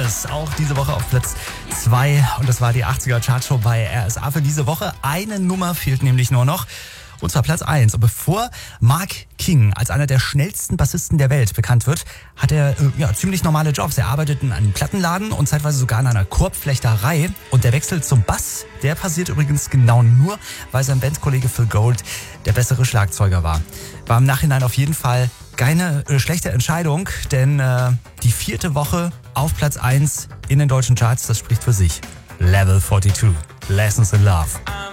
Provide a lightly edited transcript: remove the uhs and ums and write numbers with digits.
Promise, auch diese Woche auf Platz 2. Und das war die 80er Chartshow bei RSA für diese Woche. Eine Nummer fehlt nämlich nur noch. Und zwar Platz 1. Und bevor Mark King als einer der schnellsten Bassisten der Welt bekannt wird, hat er ziemlich normale Jobs. Er arbeitet in einem Plattenladen und zeitweise sogar in einer Korbflechterei. Und der Wechsel zum Bass, der passiert übrigens genau nur, weil sein Bandkollege Phil Gold der bessere Schlagzeuger war. War im Nachhinein auf jeden Fall keine schlechte Entscheidung, denn die 4. Woche auf Platz 1 in den deutschen Charts, das spricht für sich. Level 42, Lessons in Love.